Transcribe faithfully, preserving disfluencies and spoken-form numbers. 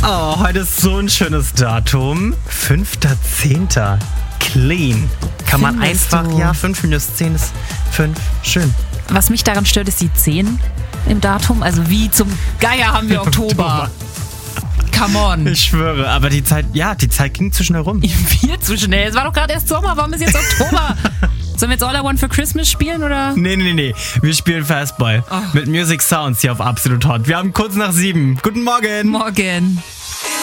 Oh, heute ist so ein schönes Datum. fünfter zehnter Clean. Kann man Findest einfach, du? ja, fünf minus zehn ist fünf. Schön. Was mich daran stört, ist die zehn im Datum. Also wie zum Geier haben wir Oktober. Come on. Ich schwöre, aber die Zeit, ja, die Zeit ging zu schnell rum. Viel zu schnell. Es war doch gerade erst Sommer. Warum ist jetzt Oktober? Sollen wir jetzt All I Want for Christmas spielen, oder? Nee, nee, nee. Wir spielen Fastball. Oh. Mit Music Sounds hier auf Absolut Hot. Wir haben kurz nach sieben. Guten Morgen. Morgen.